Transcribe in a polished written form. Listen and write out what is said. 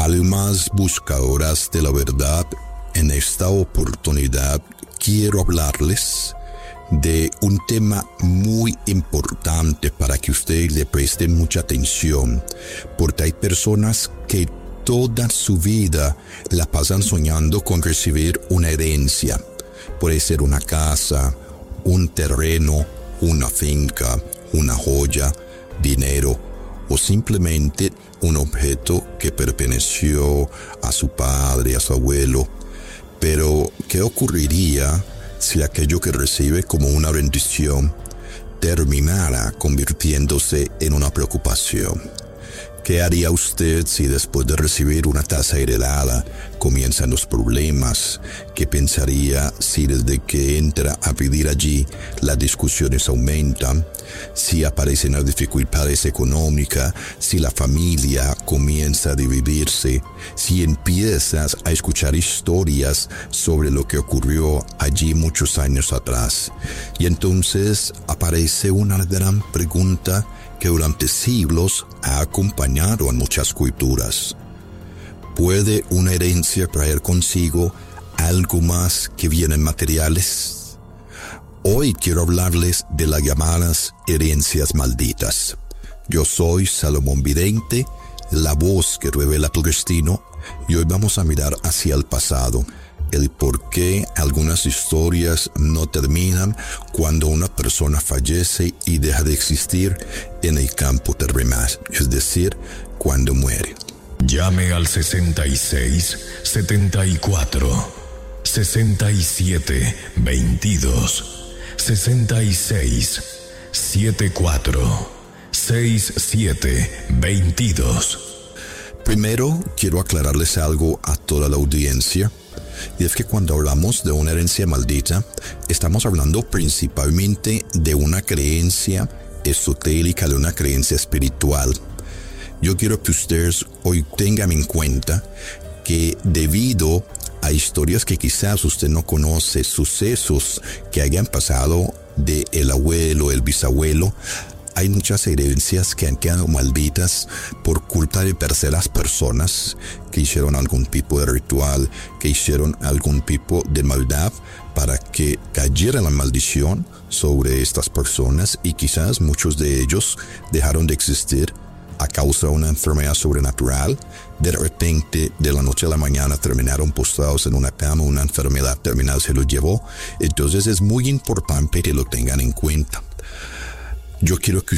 Almas buscadoras de la verdad, en esta oportunidad quiero hablarles de un tema muy importante para que ustedes le presten mucha atención, porque hay personas que toda su vida la pasan soñando con recibir una herencia. Puede ser una casa, un terreno, una finca, una joya, dinero o simplemente un objeto que perteneció a su padre, a su abuelo. Pero, ¿qué ocurriría si aquello que recibe como una bendición terminara convirtiéndose en una preocupación? ¿Qué haría usted si después de recibir una tasa heredada comienzan los problemas? ¿Qué pensaría si desde que entra a pedir allí las discusiones aumentan? Si aparecen las dificultades económicas, si la familia comienza a dividirse, si empiezas a escuchar historias sobre lo que ocurrió allí muchos años atrás. Y entonces aparece una gran pregunta que durante siglos ha acompañado a muchas culturas. ¿Puede una herencia traer consigo algo más que bienes materiales? Hoy quiero hablarles de las llamadas herencias malditas. Yo soy Salomón Vidente, la voz que revela tu destino, y hoy vamos a mirar hacia el pasado, el por qué algunas historias no terminan cuando una persona fallece y deja de existir en el campo terrenal, es decir, cuando muere. Llame al 66 74 67 22 66 74 67 22. Primero, quiero aclararles algo a toda la audiencia. Y es que cuando hablamos de una herencia maldita, estamos hablando principalmente de una creencia esotérica, de una creencia espiritual. Yo quiero que ustedes hoy tengan en cuenta que debido a historias que quizás usted no conoce, sucesos que hayan pasado de el abuelo, el bisabuelo, hay muchas herencias que han quedado malditas por culpa de terceras personas que hicieron algún tipo de ritual, que hicieron algún tipo de maldad para que cayera la maldición sobre estas personas, y quizás muchos de ellos dejaron de existir a causa de una enfermedad sobrenatural. De repente, de la noche a la mañana, terminaron postrados en una cama, una enfermedad terminal se los llevó. Entonces es muy importante que lo tengan en cuenta. Yo quiero que